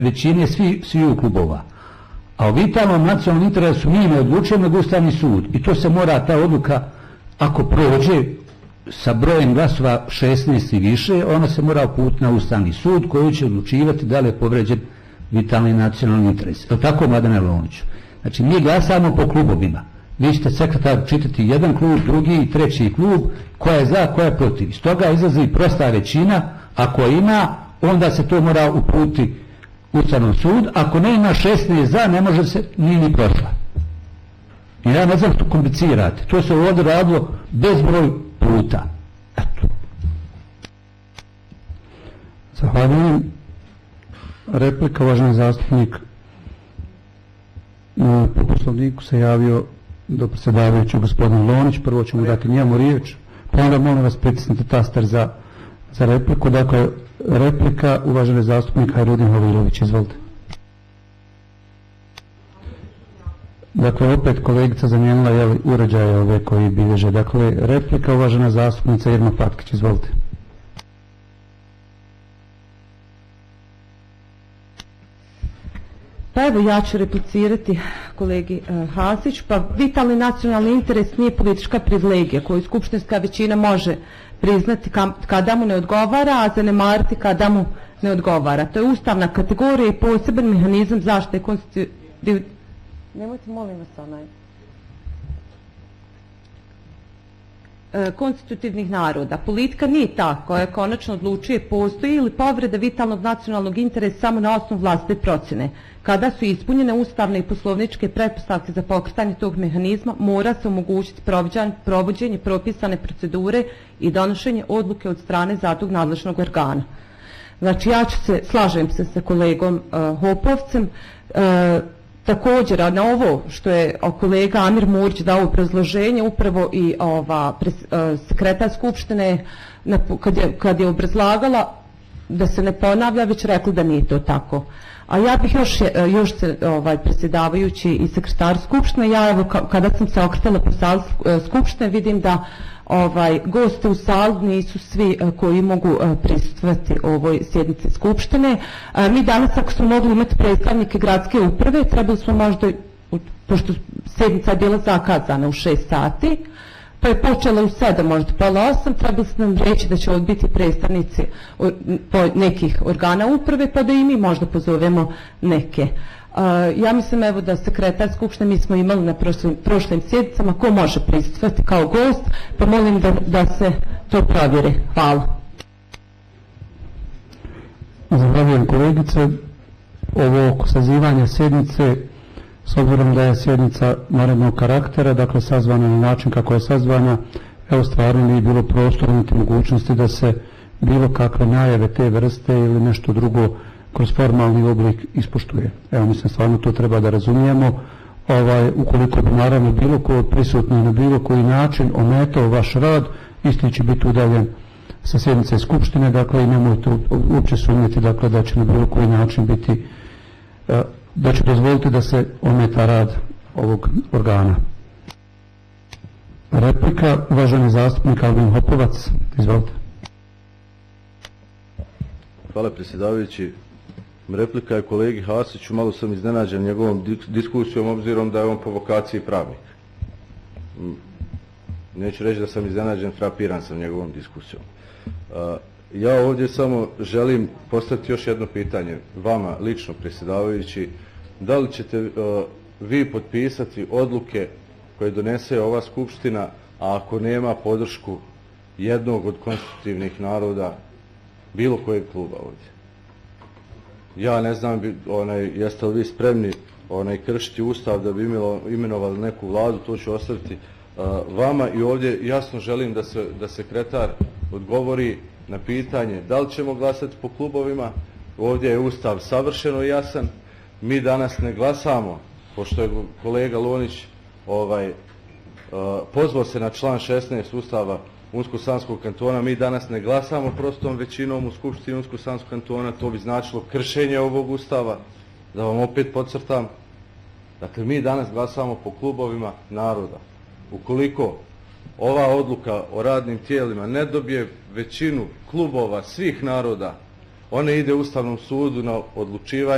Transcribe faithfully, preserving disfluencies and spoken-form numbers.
većine svi, sviju klubova. A o vitalnom nacionalnom interesu mi ne odlučujemo nego Ustavni sud. I to se mora, ta odluka, ako prođe sa brojem glasova šesnaest i više, ona se mora uputiti na Ustavni sud koji će odlučivati da li je povređen vitalni nacionalni interes. Je li tako, Mladene Loniću? Znači, mi glasamo po klubovima. Vi ćete sekretar čitati jedan klub, drugi i treći klub, koja je za, koja je protiv. Iz toga izlazi prosta većina, ako ima, onda se to mora uputiti Ustavnom sud, ako ne ima šesnaest za, ne može se, nije ni prošla. I ja ne znam to komplicirate. To se ovdje radilo bezbroj puta. Eto. Zahvaljujem. Replika, uvaženi zastupnik. Po poslovniku se javio do predsjedavajući gospodin Lonić. Prvo ćemo dati njemu riječ. Pa onda molim vas pritisnite taster za, za repliku. Dakle, replika uvaženi zastupnik Hajrudin Hovilović. Izvolite. Dakle, opet kolegica zamijenila jeli, uređaje ove koji bilježe. Dakle, replika uvažena zastupnica Irma Patkić. Izvolite. Pa evo, ja ću replicirati kolegi uh, Hasić. Pa vitalni nacionalni interes nije politička privilegija koju skupštinska većina može priznati kam, kada mu ne odgovara, a zanemariti kada mu ne odgovara. To je ustavna kategorija i poseban mehanizam zaštite konstitutivnosti. Nemojte, molim vas, onaj. E, konstitutivnih naroda. Politika nije ta koja konačno odlučuje postoji ili povreda vitalnog nacionalnog interesa samo na osnovu vlastite procjene. Kada su ispunjene ustavne i poslovničke pretpostavke za pokretanje tog mehanizma, mora se omogućiti provođenje propisane procedure i donošenje odluke od strane zatog nadležnog organa. Znači, ja ću se, slažem se sa kolegom uh, Hopovcem, uh, također, a na ovo što je kolega Amir Murić dao obrazloženje, upravo i ova pres, uh, sekretar Skupštine, na, kad, je, kad je obrazlagala, da se ne ponavlja, već rekla da nije to tako. A ja bih još, još se, ovaj, predsjedavajući i sekretar Skupštine, ja evo kada sam se okretala po sali Skupštine, vidim da ovaj, goste u sali nisu svi koji mogu prisustvovati ovoj sjednici Skupštine. A, mi danas, ako smo mogli imati predstavnike gradske uprave, trebali smo možda, pošto sjednica je bila zakazana u šest sati, pa je počela u sedam, možda pola osam, trebali ste nam reći da će biti predstavnici nekih organa uprave, pa da i mi možda pozovemo neke. Uh, ja mislim evo da sekretar Skupštine, mi smo imali na prošlim, prošlim sjednicama, ko može prisustvovati kao gost, pa molim da, da se to provjeri. Hvala. Zahvaljujem kolegice. Ovo oko sazivanja sjednice, s obzirom da je sjednica narednog karaktera, dakle sazvana na način kako je sazvana, evo stvarno nije bilo prostora niti mogućnosti da se bilo kakve najave te vrste ili nešto drugo kroz formalni oblik ispoštuje. Evo, mislim, stvarno to treba da razumijemo. Ovaj, ukoliko bi naravno bilo ko prisutno na bilo koji način ometao vaš rad, isti će biti udaljen sa sjednice Skupštine, dakle i nemojte uopće sumnjeti, dakle, da će na bilo koji način biti, da će dozvoliti da se ometa rad ovog organa. Replika, uvaženi zastupnik Albin Hopovac, izvolite. Hvala predsjedavajući. Replika je kolegi Hasiću, malo sam iznenađen njegovom diskusijom, obzirom da je on po vokaciji pravnik. Neću reći da sam iznenađen, frapiran sam njegovom diskusijom. Ja ovdje samo želim postaviti još jedno pitanje vama, lično predsjedavajući. Da li ćete vi potpisati odluke koje donese ova skupština, a ako nema podršku jednog od konstitutivnih naroda, bilo kojeg kluba ovdje? Ja ne znam, onaj, jeste li vi spremni onaj, kršiti ustav da bi imenovali neku vladu, to ću ostaviti uh, vama. I ovdje jasno želim da se da sekretar odgovori na pitanje da li ćemo glasati po klubovima. Ovdje je ustav savršeno jasan. Mi danas ne glasamo, pošto je kolega Lonić ovaj, uh, pozvao se na član šesnaest ustava Unsko-Sanskog kantona, mi danas ne glasamo prostom većinom u Skupštini Unsko-Sanskog kantona, to bi značilo kršenje ovog ustava, da vam opet podcrtam. Dakle, mi danas glasamo po klubovima naroda. Ukoliko ova odluka o radnim tijelima ne dobije većinu klubova svih naroda, ona ide Ustavnom sudu na odlučivanje